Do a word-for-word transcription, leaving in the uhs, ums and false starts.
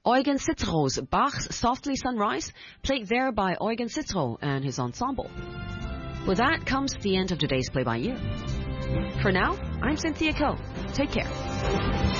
Eugen Citro's Bach's Softly Sunrise, played there by Eugen Citro and his ensemble. With that comes the end of today's Play By Ear. For now, I'm Cynthia Ko. Take care.